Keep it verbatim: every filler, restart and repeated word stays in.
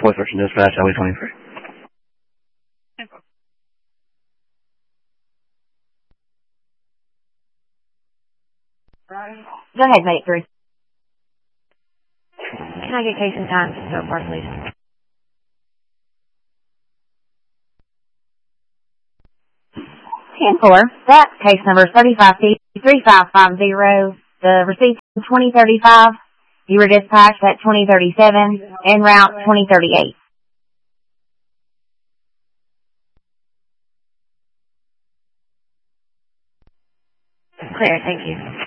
Fourth Search and Dispatch, Highway twenty-three. Go ahead, mate, three. Can I get case and time to start part, please? ten four. That case number is thirty-five C three five five zero. The receipt twenty thirty-five. You were dispatched at twenty thirty-seven, en route twenty thirty-eight. Clear, thank you.